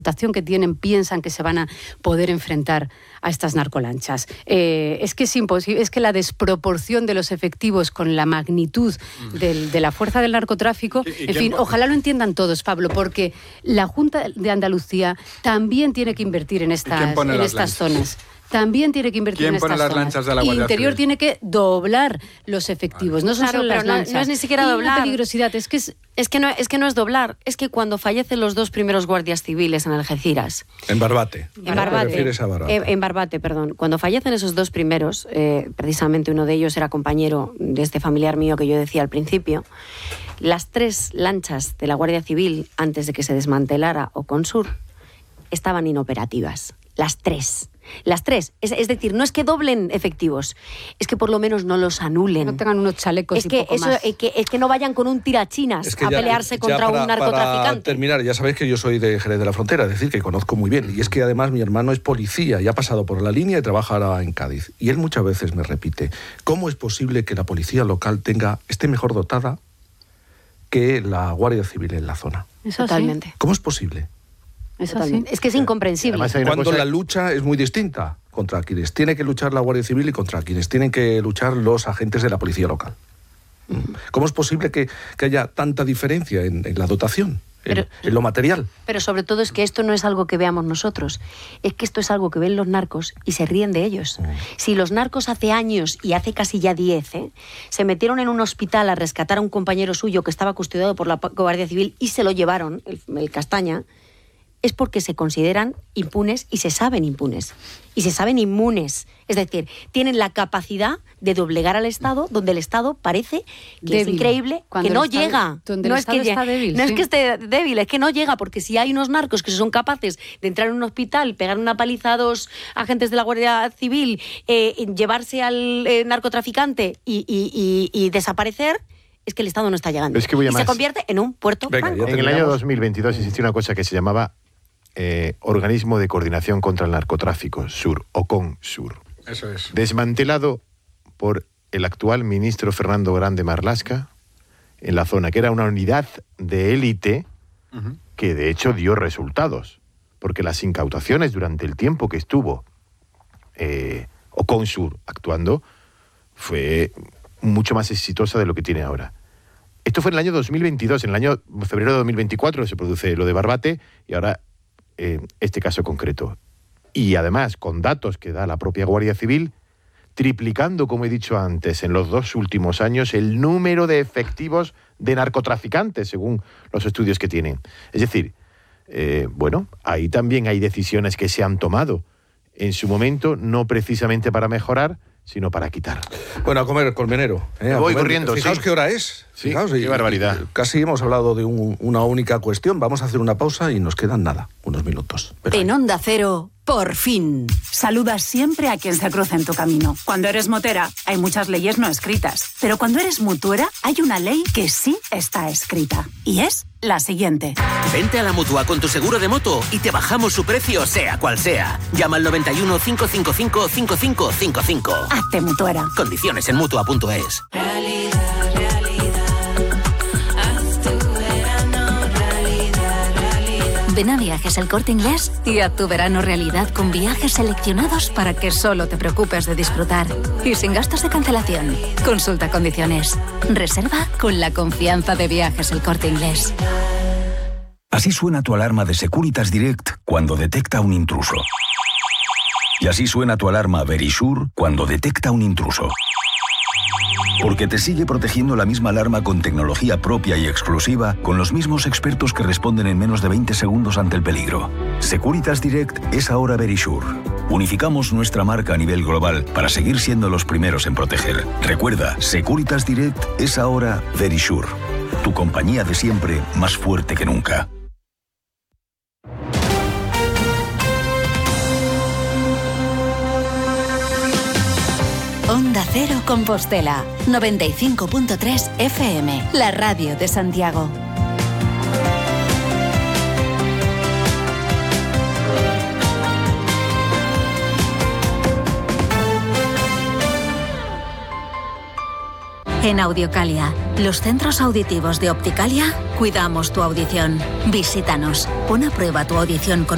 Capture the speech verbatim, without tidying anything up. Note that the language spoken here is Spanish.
que tienen piensan que se van a poder enfrentar a estas narcolanchas. Eh, es que es imposible, es que la desproporción de los efectivos con la magnitud del, de la fuerza del narcotráfico, en fin, ojalá lo entiendan todos, Pablo, porque la Junta de Andalucía también tiene que invertir en estas, en estas zonas. También tiene que invertir en estas zonas. ¿Quién pone las lanchas de la Guardia Civil? Interior tiene que doblar los efectivos. No son claro, solo las no, lanchas. No es ni siquiera y doblar. La peligrosidad es que es... Es que, no, es que no es doblar. Es que cuando fallecen los dos primeros guardias civiles en Algeciras... En Barbate. En Barbate. ¿Te refieres a Barbate? En, en Barbate, perdón. Cuando fallecen esos dos primeros, eh, precisamente uno de ellos era compañero de este familiar mío que yo decía al principio, las tres lanchas de la Guardia Civil, antes de que se desmantelara Oconsur, estaban inoperativas. Las tres. Las tres. Es, es decir, no es que doblen efectivos, es que por lo menos no los anulen. No tengan unos chalecos es y que poco eso, más. Es que, es que no vayan con un tirachinas es que a ya, pelearse ya contra para, un narcotraficante. Para terminar, ya sabéis que yo soy de Jerez de la Frontera, es decir, que conozco muy bien. Y es que además mi hermano es policía y ha pasado por la línea y trabaja ahora en Cádiz. Y él muchas veces me repite, ¿cómo es posible que la policía local tenga esté mejor dotada que la Guardia Civil en la zona? Eso Totalmente. Sí. ¿Cómo es posible? Eso sí. Es que es incomprensible. Cuando cosa... la lucha es muy distinta contra quienes tiene que luchar la Guardia Civil y contra quienes tienen que luchar los agentes de la policía local. ¿Cómo es posible que, que haya tanta diferencia en, en la dotación, pero, en, en lo material? Pero sobre todo es que esto no es algo que veamos nosotros, es que esto es algo que ven los narcos y se ríen de ellos. Mm. Si los narcos hace años, y hace casi ya diez, ¿eh? se metieron en un hospital a rescatar a un compañero suyo que estaba custodiado por la Guardia Civil y se lo llevaron, el, el Castaña, es porque se consideran impunes y se saben impunes. Y se saben inmunes. Es decir, tienen la capacidad de doblegar al Estado, donde el Estado parece que débil. Es increíble, Cuando que no Estado, llega. Donde no el es Estado que, está débil. No sí. es que esté débil, es que no llega, porque si hay unos narcos que son capaces de entrar en un hospital, pegar una paliza a dos agentes de la Guardia Civil, eh, llevarse al eh, narcotraficante y, y, y, y desaparecer, es que el Estado no está llegando. Es que voy a y más. se convierte en un puerto Venga, franco. En el año dos mil veintidós existía una cosa que se llamaba Eh, Organismo de Coordinación contra el Narcotráfico, SUR, OCONSUR. Eso es. Desmantelado por el actual ministro Fernando Grande Marlaska en la zona, que era una unidad de élite uh-huh. que de hecho dio resultados, porque las incautaciones durante el tiempo que estuvo eh, OCONSUR actuando fue mucho más exitosa de lo que tiene ahora. Esto fue en el año dos mil veintidós, en el año febrero de dos mil veinticuatro se produce lo de Barbate y ahora Eh, este caso concreto. Y además, con datos que da la propia Guardia Civil, triplicando, como he dicho antes, en los dos últimos años, el número de efectivos de narcotraficantes, según los estudios que tienen. Es decir, eh, bueno, ahí también hay decisiones que se han tomado en su momento, no precisamente para mejorar, sino para quitar. Bueno, a comer, colmenero. ¿eh? Voy comer. corriendo, Fijaos sí. qué hora es. Sí, Fijaos, qué y, barbaridad. Y casi hemos hablado de un, una única cuestión. Vamos a hacer una pausa y nos quedan nada, unos minutos. Pero en Onda Cero, por fin. Saludas siempre a quien se cruza en tu camino. Cuando eres motera, hay muchas leyes no escritas. Pero cuando eres mutuera, hay una ley que sí está escrita. Y es la siguiente. Vente a la Mutua con tu seguro de moto y te bajamos su precio, sea cual sea. Llama al noventa y uno, cinco cinco cinco, cinco cinco cinco cinco. Hazte mutuera. Condiciones en mutua punto es. Realidad, realidad. Haz tu verano, realidad, realidad. Ven a Viajes El Corte Inglés y haz tu verano realidad con viajes seleccionados para que solo te preocupes de disfrutar. Y sin gastos de cancelación. Consulta condiciones. Reserva con la confianza de Viajes El Corte Inglés. Así suena tu alarma de Securitas Direct cuando detecta un intruso. Y así suena tu alarma Verisure cuando detecta un intruso. Porque te sigue protegiendo la misma alarma con tecnología propia y exclusiva, con los mismos expertos que responden en menos de veinte segundos ante el peligro. Securitas Direct es ahora Verisure. Unificamos nuestra marca a nivel global para seguir siendo los primeros en proteger. Recuerda, Securitas Direct es ahora Verisure. Tu compañía de siempre, más fuerte que nunca. Onda Cero Compostela, noventa y cinco punto tres F M, la radio de Santiago. En Audiocalia, los centros auditivos de Opticalia, cuidamos tu audición. Visítanos, pon a prueba tu audición con